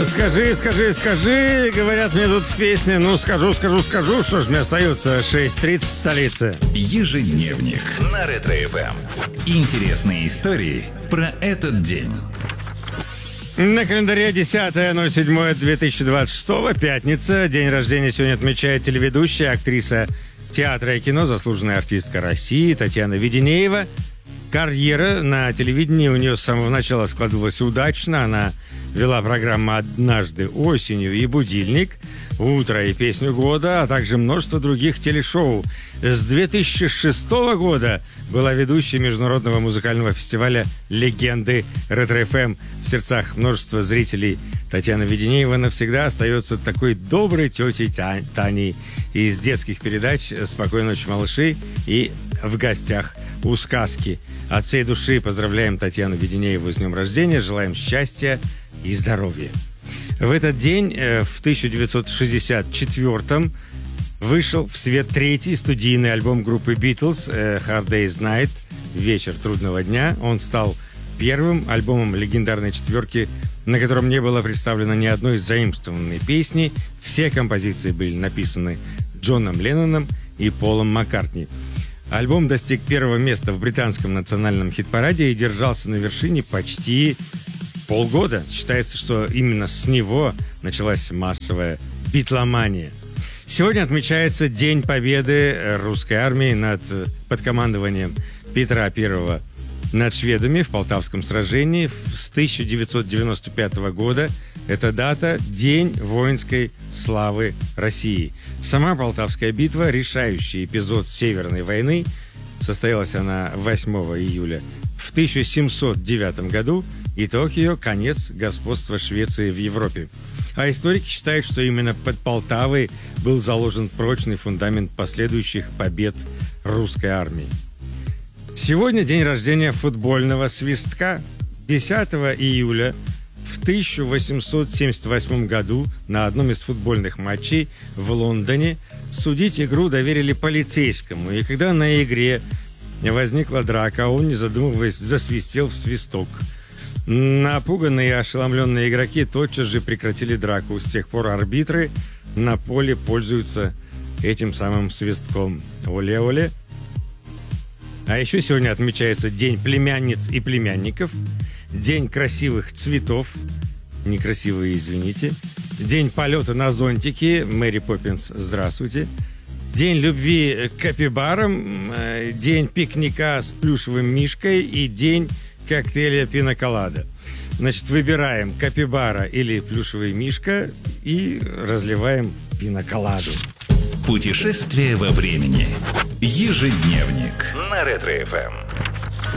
Скажи, говорят мне тут в песне. Ну, скажу, что ж мне остается 6:30 в столице. Ежедневник на Ретро-ФМ. Интересные истории про этот день. На календаре 10.07.2026, пятница. День рождения сегодня отмечает телеведущая, актриса театра и кино, заслуженная артистка России Татьяна Веденеева. Карьера на телевидении у нее с самого начала складывалась удачно. Она вела программы «Однажды осенью» и «Будильник», «Утро» и «Песню года», а также множество других телешоу. С 2006 года была ведущей международного музыкального фестиваля «Легенды Ретро-ФМ». В сердцах множества зрителей Татьяна Веденеева навсегда остается такой доброй тетей Таней из детских передач «Спокойной ночи, малыши» и «В гостях у сказки». От всей души поздравляем Татьяну Веденееву с днем рождения, желаем счастья и здоровья. В этот день, в 1964-м, вышел в свет третий студийный альбом группы Beatles «Hard Day's Night» «Вечер трудного дня». Он стал первым альбомом легендарной четверки, на котором не было представлено ни одной заимствованной песни. Все композиции были написаны Джоном Ленноном и Полом Маккартни. Альбом достиг первого места в британском национальном хит-параде и держался на вершине почти полгода. Считается, что именно с него началась массовая битломания. Сегодня отмечается День Победы русской армии под командованием Петра I над шведами в Полтавском сражении с 1995 года. Эта дата – День воинской славы России. Сама Полтавская битва – решающий эпизод Северной войны. Состоялась она 8 июля в 1709 году. Итог ее – конец господства Швеции в Европе. А историки считают, что именно под Полтавой был заложен прочный фундамент последующих побед русской армии. Сегодня день рождения футбольного свистка. 10 июля в 1878 году на одном из футбольных матчей в Лондоне судить игру доверили полицейскому. И когда на игре возникла драка, он, не задумываясь, засвистел в свисток. Напуганные и ошеломленные игроки тотчас же прекратили драку. С тех пор арбитры на поле пользуются этим самым свистком. Оле-оле. А еще сегодня отмечается День племянниц и племянников, День красивых цветов, некрасивые, извините, День полета на зонтике, Мэри Поппинс, здравствуйте, День любви к капибарам, День пикника с плюшевым мишкой и День коктейля пина-колада. Значит, выбираем капибара или плюшевый мишка и разливаем пина-коладу. Путешествие во времени. Ежедневник на Ретро-ФМ.